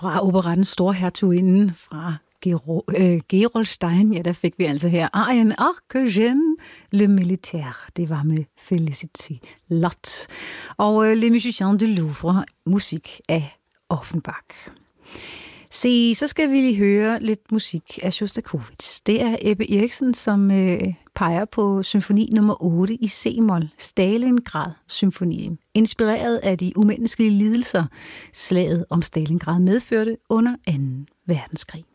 fra operetten Storhertuginden fra Gerolstein, ja, der fik vi altså her arien Ach que j'aime le militaire. Det var med Felicity Lott. Og Les Musiciens du Louvre, musik af Offenbach. Se, så skal vi lige høre lidt musik af Sjostakovitj. Det er Ebbe Eriksen, som peger på symfoni nummer 8 i C-mol, Stalingrad-symfonien, inspireret af de umenneskelige lidelser, slaget om Stalingrad medførte under 2. verdenskrig.